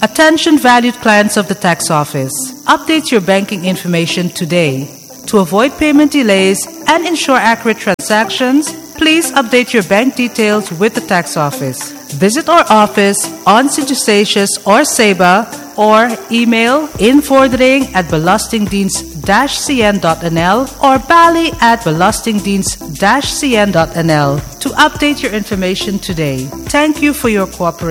Attention valued clients of the tax office. Update your banking information today. To avoid payment delays and ensure accurate transactions, please update your bank details with the tax office. Visit our office on St. Eustatius or Saba, or email invordering@belastingdienst-cn.nl or bali@belastingdienst-cn.nl to update your information today. Thank you for your cooperation.